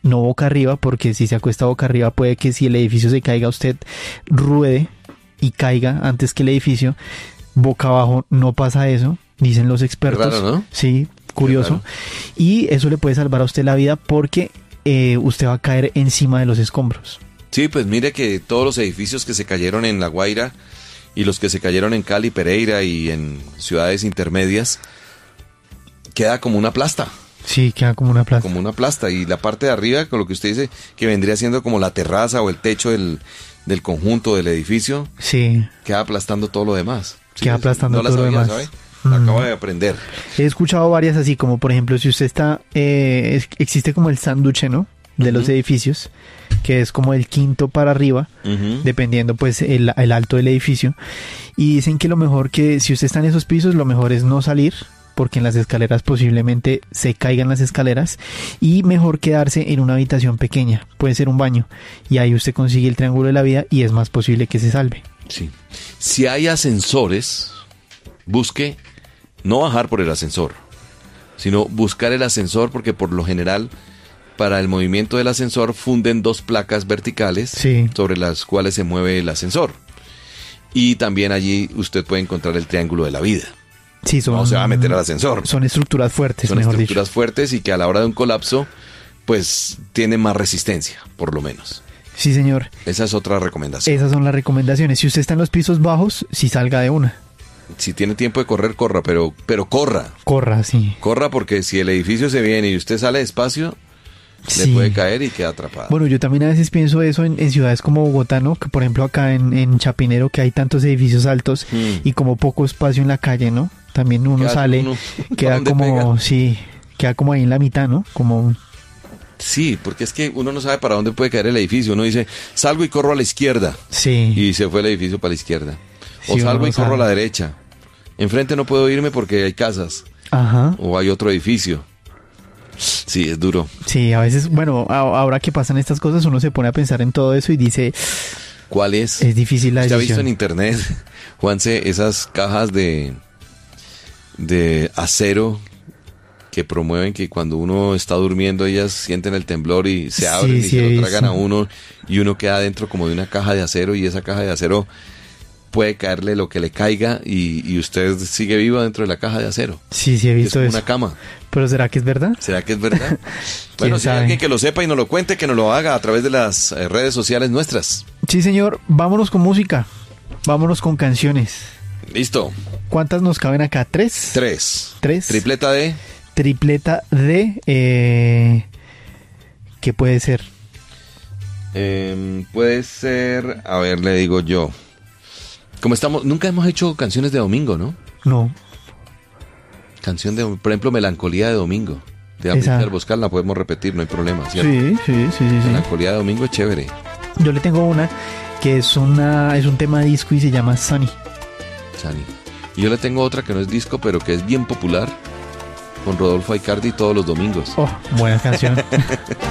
no boca arriba, porque si se acuesta boca arriba puede que si el edificio se caiga usted ruede y caiga antes que el edificio. Boca abajo no pasa eso, dicen los expertos. Qué raro, ¿no? Sí, curioso. Y eso le puede salvar a usted la vida porque usted va a caer encima de los escombros. Sí, pues mire que todos los edificios que se cayeron en La Guaira y los que se cayeron en Cali, Pereira y en ciudades intermedias, queda como una plasta. Sí, queda como una plasta. Como una plasta. Y la parte de arriba, con lo que usted dice, que vendría siendo como la terraza o el techo del conjunto del edificio, sí, queda aplastando todo lo demás. Sí, queda aplastando todo lo demás. ¿Sabe? Acabo de aprender. He escuchado varias así, como por ejemplo, si usted está, existe como el sándwich, ¿no? De los edificios, que es como el quinto para arriba, dependiendo pues el alto del edificio. Y dicen que lo mejor que, si usted está en esos pisos, lo mejor es no salir, porque en las escaleras posiblemente se caigan las escaleras, y mejor quedarse en una habitación pequeña, puede ser un baño, y ahí usted consigue el triángulo de la vida y es más posible que se salve. Sí. Si hay ascensores, busque no bajar por el ascensor, sino buscar el ascensor, porque por lo general para el movimiento del ascensor funden dos placas verticales sobre las cuales se mueve el ascensor. Y también allí usted puede encontrar el triángulo de la vida. Sí, no se va a meter al ascensor. Son estructuras fuertes, son mejor estructuras dicho. fuertes y que a la hora de un colapso, pues tiene más resistencia, por lo menos. Sí, señor. Esa es otra recomendación. Esas son las recomendaciones. Si usted está en los pisos bajos, sí salga de una. Si tiene tiempo de correr, corra, pero corra. Corra, sí. Corra, porque si el edificio se viene y usted sale despacio, le puede caer y queda atrapada. Bueno, yo también a veces pienso eso en ciudades como Bogotá, ¿no? Que por ejemplo acá en Chapinero, que hay tantos edificios altos y como poco espacio en la calle, ¿no? También uno sale, queda como, queda como ahí en la mitad, ¿no? Como... Sí, porque es que uno no sabe para dónde puede caer el edificio. Uno dice, salgo y corro a la izquierda. Sí. Y se fue el edificio para la izquierda. O Sí, salgo y corro a la derecha. Enfrente no puedo irme porque hay casas. Ajá. O hay otro edificio. Sí, es duro. Sí, a veces, bueno, ahora que pasan estas cosas, uno se pone a pensar en todo eso y dice... ¿Cuál es? Es difícil la decisión. ¿Usted ha visto en internet, Juanse, esas cajas de acero que promueven que cuando uno está durmiendo ellas sienten el temblor y se abren y se lo tragan a uno y uno queda dentro como de una caja de acero y esa caja de acero puede caerle lo que le caiga y usted sigue vivo dentro de la caja de acero? Sí, he visto es eso. Una cama. ¿Pero será que es verdad? ¿Será que es verdad? Bueno, si hay alguien que lo sepa y nos lo cuente, que nos lo haga a través de las redes sociales nuestras. Sí, señor. Vámonos con música. Vámonos con canciones. Listo. ¿Cuántas nos caben acá? ¿Tres? Tres. Tripleta de... Tripleta de... ¿Qué puede ser? Puede ser... A ver, le digo yo. Como estamos... Nunca hemos hecho canciones de domingo, ¿no? No. Canción de... Por ejemplo, Melancolía de Domingo. De Amílcar Boscal la podemos repetir, no hay problema, ¿cierto? Sí. Melancolía de Domingo es chévere. Yo le tengo una que es un tema de disco y se llama Sunny. Y yo le tengo otra que no es disco, pero que es bien popular, con Rodolfo Aicardi todos los domingos. Oh, buena canción.